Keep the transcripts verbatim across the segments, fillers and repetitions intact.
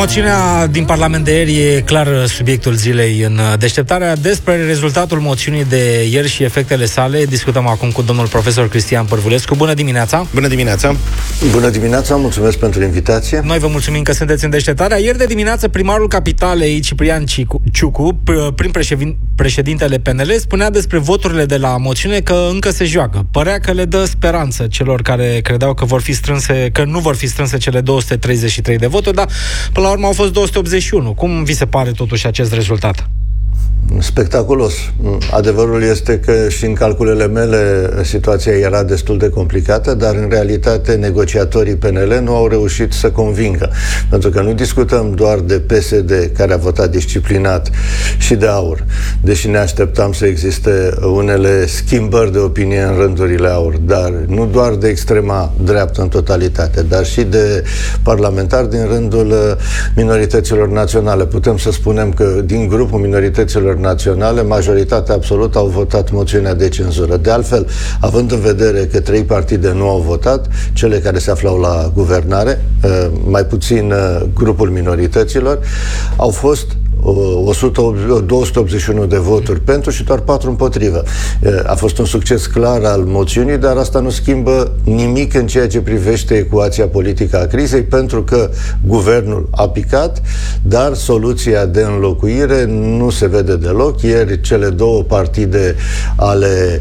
Moțiunea din Parlament de ieri e clar subiectul zilei în deșteptarea. Despre rezultatul moțiunii de ieri și efectele sale discutăm acum cu domnul profesor Cristian Părvulescu. Bună dimineața! Bună dimineața! Bună dimineața, mulțumesc pentru invitație. Noi vă mulțumim că sunteți în deșteptarea. Ieri de dimineață primarul capitalei, Ciprian Ciucu, prin președintele P N L, spunea despre voturile de la moțiune că încă se joacă. Părea că le dă speranță celor care credeau că vor fi strânse, că nu vor fi strânse cele două sute treizeci și trei de voturi, dar până la urmă au fost două sute optzeci și unu. Cum vi se pare totuși acest rezultat? Spectaculos. Adevărul este că și în calculele mele situația era destul de complicată, dar în realitate negociatorii P N L nu au reușit să convingă. Pentru că nu discutăm doar de P S D, care a votat disciplinat, și de AUR, deși ne așteptam să existe unele schimbări de opinie în rândurile AUR, dar nu doar de extrema dreaptă în totalitate, dar și de parlamentari din rândul minorităților naționale. Putem să spunem că din grupul minorităților naționale, majoritatea absolută au votat moțiunea de cenzură. De altfel, având în vedere că trei partide nu au votat, cele care se aflau la guvernare, mai puțin grupul minorităților, au fost două sute optzeci și unu de voturi pentru și doar patru împotrivă. A fost un succes clar al moțiunii, dar asta nu schimbă nimic în ceea ce privește ecuația politică a crizei, pentru că guvernul a picat, dar soluția de înlocuire nu se vede deloc. Ieri cele două partide ale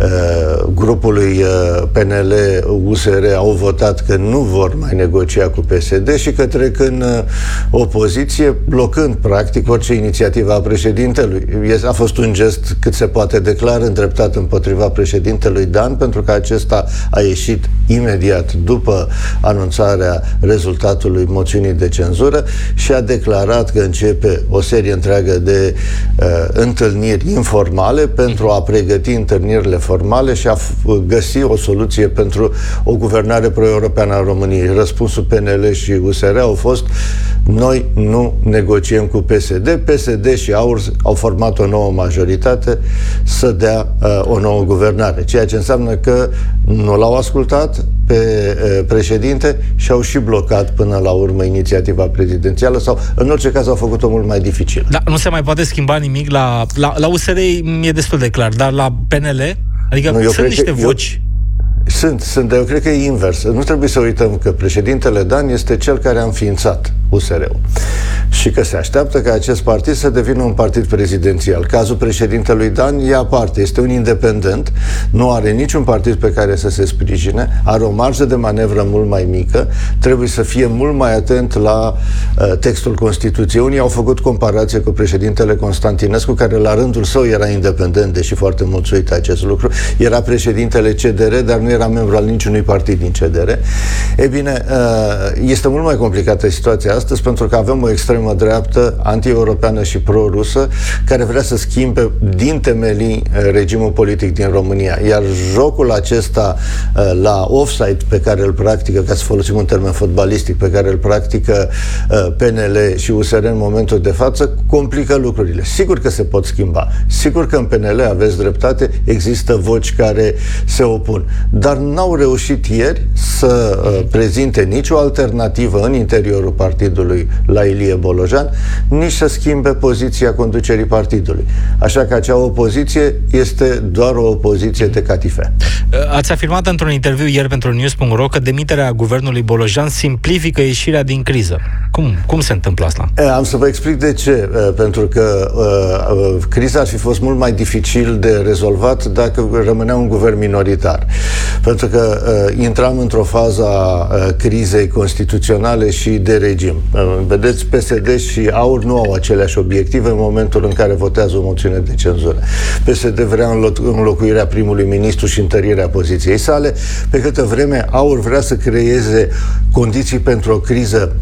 uh, grupului uh, P N L U S R au votat că nu vor mai negocia cu P S D și că trec în uh, opoziție, blocând practic orice inițiativă a președintelui. A fost un gest cât se poate declar îndreptat împotriva președintelui Dan, pentru că acesta a ieșit imediat după anunțarea rezultatului moțiunii de cenzură și a declarat că începe o serie întreagă de uh, întâlniri informale pentru a pregăti întâlnirile formale și a f- găsi o soluție pentru o guvernare pro-europeană a României. Răspunsul P N L și U S R au fost: noi nu negociem cu P S D. P S D și AUR au format o nouă majoritate să dea uh, o nouă guvernare, ceea ce înseamnă că nu l-au ascultat pe uh, președinte și au și blocat până la urmă inițiativa prezidențială, sau în orice caz au făcut-o mult mai dificilă. Da, nu se mai poate schimba nimic la, la, la U S R, e destul de clar, dar la P N L, adică nu, sunt niște voci. Eu... Sunt, sunt, dar eu cred că e invers. Nu trebuie să uităm că președintele Dan este cel care a înființat U S R-ul și că se așteaptă ca acest partid să devină un partid prezidențial. Cazul președintelui Dan e aparte, este un independent, nu are niciun partid pe care să se sprijine, are o marjă de manevră mult mai mică, trebuie să fie mult mai atent la uh, textul Constituției. Unii au făcut comparație cu președintele Constantinescu, care la rândul său era independent, deși foarte mulți uită acest lucru, era președintele C D R, dar nu era membru al niciunui partid din C D R. E bine, uh, este mult mai complicată situația astăzi, pentru că avem o extremă dreaptă, anti-europeană și pro-rusă, care vrea să schimbe din temelii regimul politic din România. Iar jocul acesta la offside pe care îl practică, ca să folosim un termen fotbalistic, pe care îl practică P N L și U S R în momentul de față, complică lucrurile. Sigur că se pot schimba. Sigur că în P N L, aveți dreptate, există voci care se opun. Dar n-au reușit ieri să prezinte nicio alternativă în interiorul partidului la Ilie Bolojan, nici să schimbe poziția conducerii partidului. Așa că acea opoziție este doar o opoziție de catifea. Ați afirmat într-un interviu ieri pentru news punct ro că demiterea guvernului Bolojan simplifică ieșirea din criză. Cum, cum se întâmplă asta? Am să vă explic de ce. Pentru că uh, criza ar fi fost mult mai dificil de rezolvat dacă rămânea un guvern minoritar. Pentru că uh, intram într-o fază a uh, crizei constituționale și de regim. Uh, vedeți, P S D și AUR nu au aceleași obiective în momentul în care votează o moțiune de cenzură. P S D vrea înlocuirea primului ministru și întărirea poziției sale, pe câtă vreme AUR vrea să creeze condiții pentru o criză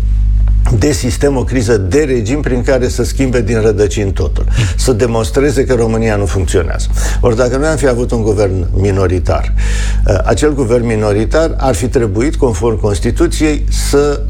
de sistem, o criză de regim prin care să schimbe din rădăcini totul. Să demonstreze că România nu funcționează. Ori dacă noi am fi avut un guvern minoritar, acel guvern minoritar ar fi trebuit, conform Constituției, să